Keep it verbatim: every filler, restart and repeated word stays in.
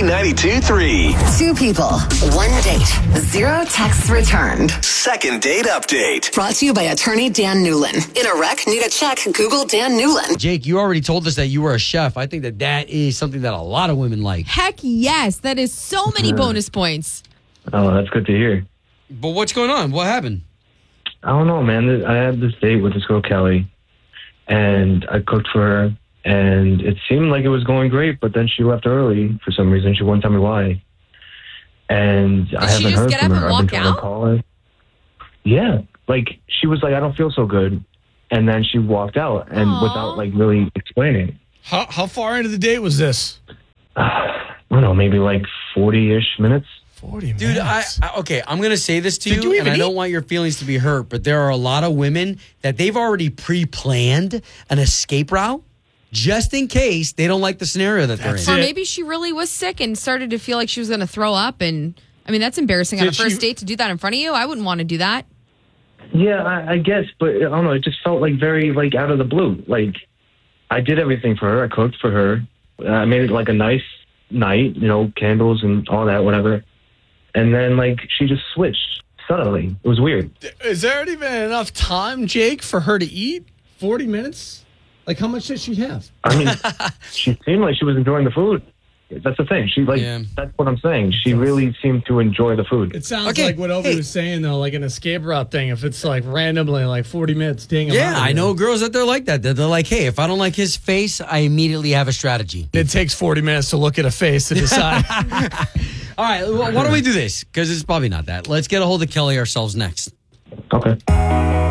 ninety-two three. Two people, one date, zero texts returned. Second date update. Brought to you by attorney Dan Newlin. In a wreck, need a check, Google Dan Newlin. Jake, you already told us that you were a chef. I think that that is something that a lot of women like. Heck yes. That is so many bonus points. Oh, that's good to hear. But what's going on? What happened? I don't know, man. I had this date with this girl, Kelly, and I cooked for her, and it seemed like it was going great, but then she left early for some reason. She wouldn't tell me why. And I she haven't just heard get from up her. and I've been walk trying out? to call her. Yeah. Like, she was like, I don't feel so good. And then she walked out, and Aww. without, like, really explaining. How how far into the date was this? I don't know, maybe like forty-ish minutes. forty minutes. Dude, I, I okay, I'm going to say this to Did you, you and even I don't eat? want your feelings to be hurt, but there are a lot of women that they've already pre-planned an escape route just in case they don't like the scenario that they're That's in. Or it. maybe she really was sick and started to feel like she was going to throw up. And I mean, that's embarrassing on a Did first she- date to do that in front of you. I wouldn't want to do that. Yeah, I, I guess, but I don't know. It just felt like very like out of the blue. Like I did everything for her. I cooked for her. I made it like a nice night, you know, candles and all that, whatever. And then like she just switched suddenly. It was weird. Is there even enough time, Jake, for her to eat? forty minutes? Like, how much did she have? I mean, she seemed like she was enjoying the food. That's the thing. She like Yeah. that's what I'm saying. She really seemed to enjoy the food. It sounds Okay, like what Obi hey. was saying, though, like an escape route thing. If it's like randomly, like forty minutes, dang. I'm Yeah, out of I here. know girls that they're like that. That they're like, hey, if I don't like his face, I immediately have a strategy. It takes forty minutes to look at a face to decide. All right, well, why don't we do this? Because it's probably not that. Let's get a hold of Kelly ourselves next. Okay.